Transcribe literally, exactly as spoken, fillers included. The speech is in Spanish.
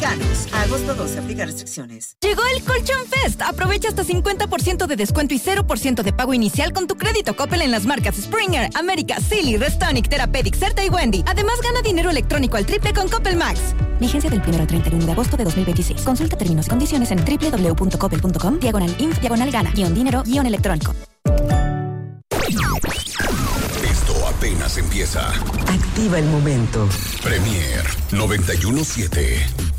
mexicanos. A agosto doce, aplica restricciones. Llegó el Colchón Fest. Aprovecha hasta cincuenta por ciento de descuento y cero por ciento de pago inicial con tu crédito Coppel en las marcas Springer, América, Silly, Restonic, Therapeutic, Certa y Wendy. Además, gana dinero electrónico al triple con Coppel Max. Vigencia del primero al treinta y uno de agosto de dos mil veintiséis. Consulta términos y condiciones en doble u doble u doble u punto coppel punto com, diagonal inf, diagonal gana, guión dinero, guión electrónico. Esto apenas empieza. Activa el momento. Premier noventa y uno punto siete.